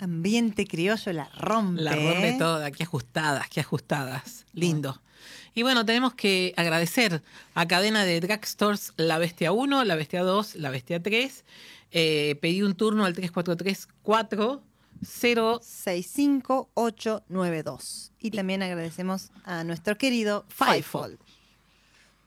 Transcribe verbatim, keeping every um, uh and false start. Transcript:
Ambiente criollo la rompe. La rompe ¿eh? toda, qué ajustadas, qué ajustadas. Lindo. Y bueno, tenemos que agradecer a cadena de drugstores La Bestia uno, La Bestia dos, La Bestia tres. Eh, pedí un turno al tres cuatro tres cuatro cero seis cinco ocho nueve dos. Y también agradecemos a nuestro querido Fifo. Fifol.